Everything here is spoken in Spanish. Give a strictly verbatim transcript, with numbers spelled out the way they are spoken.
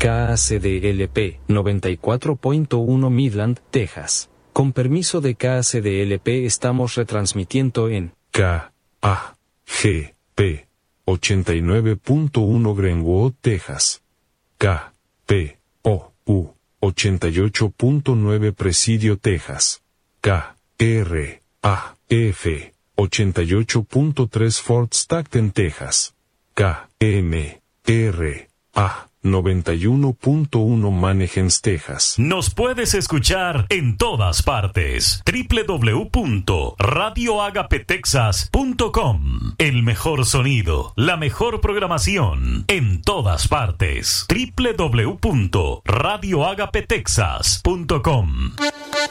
K A C D L P noventa y cuatro punto uno Midland, Texas. Con permiso de K A C D L P estamos retransmitiendo en K A G P ochenta y nueve punto uno Greenwood, Texas. K P O U ochenta y ocho punto nueve Presidio, Texas. K R A F ochenta y ocho punto tres Fort Stockton, Texas. K M R A noventa y uno punto uno Manahems, Texas. Nos puedes escuchar en todas partes. doble u doble u doble u punto radio agape texas punto com. El mejor sonido, la mejor programación en todas partes. doble u doble u doble u punto radio agape texas punto com.